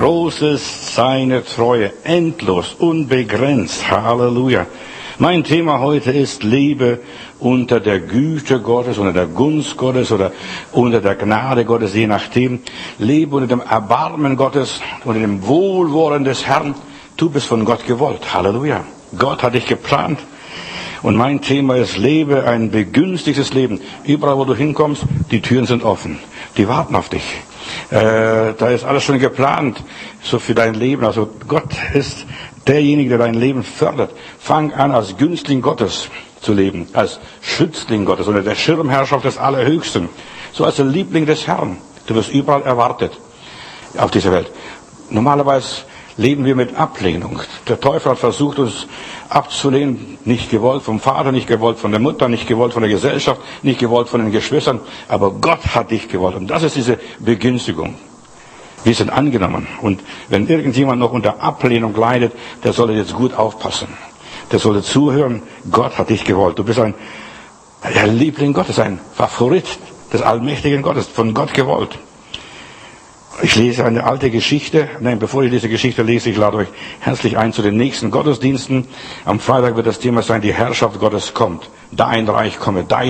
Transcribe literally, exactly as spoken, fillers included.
Groß ist seine Treue, endlos, unbegrenzt. Halleluja. Mein Thema heute ist, lebe unter der Güte Gottes, unter der Gunst Gottes oder unter der Gnade Gottes, je nachdem. Lebe unter dem Erbarmen Gottes, unter dem Wohlwollen des Herrn. Du bist von Gott gewollt. Halleluja. Gott hat dich geplant. Und mein Thema ist, lebe ein begünstigtes Leben. Überall, wo du hinkommst, die Türen sind offen. Die warten auf dich. Äh, da ist alles schon geplant, so für dein Leben. Also Gott ist derjenige, der dein Leben fördert. Fang an, als Günstling Gottes zu leben, als Schützling Gottes, unter der Schirmherrschaft des Allerhöchsten. So als der Liebling des Herrn. Du wirst überall erwartet auf dieser Welt. Normalerweise leben wir mit Ablehnung. Der Teufel hat versucht, uns abzulehnen, nicht gewollt vom Vater, nicht gewollt von der Mutter, nicht gewollt von der Gesellschaft, nicht gewollt von den Geschwistern, aber Gott hat dich gewollt. Und das ist diese Begünstigung. Wir sind angenommen. Und wenn irgendjemand noch unter Ablehnung leidet, der sollte jetzt gut aufpassen. Der sollte zuhören, Gott hat dich gewollt. Du bist ein, ein Liebling Gottes, ein Favorit des allmächtigen Gottes, von Gott gewollt. Ich lese eine alte Geschichte. Nein, bevor ich diese Geschichte lese, ich lade euch herzlich ein zu den nächsten Gottesdiensten. Am Freitag wird das Thema sein, die Herrschaft Gottes kommt. Dein Reich komme, dein